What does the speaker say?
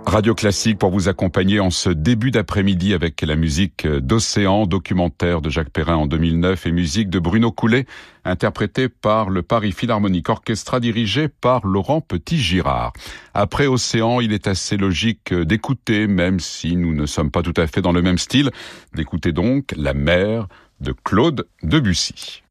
Radio Classique pour vous accompagner en ce début d'après-midi avec la musique d'Océan, documentaire de Jacques Perrin en 2009 et musique de Bruno Coulet, interprétée par le Paris Philharmonic Orchestra dirigé par Laurent Petit-Girard. Après Océan, il est assez logique d'écouter, même si nous ne sommes pas tout à fait dans le même style, d'écouter donc La mer de Claude Debussy.